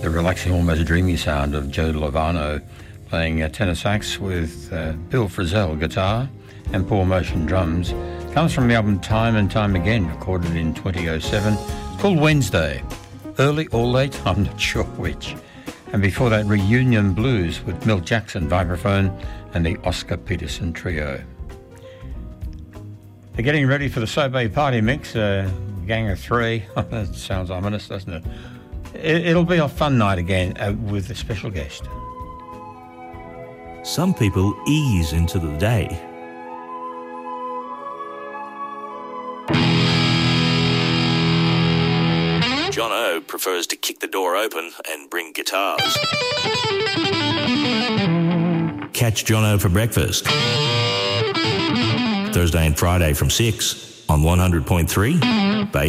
the relaxing, almost dreamy sound of Joe Lovano playing tenor sax with Bill Frisell guitar and Paul Motion drums comes from the album Time and Time Again, recorded in 2007. It's called Wednesday. Early or late, I'm not sure which. And before that, Reunion Blues with Milt Jackson vibraphone and the Oscar Peterson Trio. They're getting ready for the Sobe Party Mix, gang of three. That sounds ominous, doesn't it? It'll be a fun night again with a special guest. Some people ease into the day. John O prefers to kick the door open and bring guitars. Catch John O for breakfast. Thursday and Friday from 6 on 100.3 Bay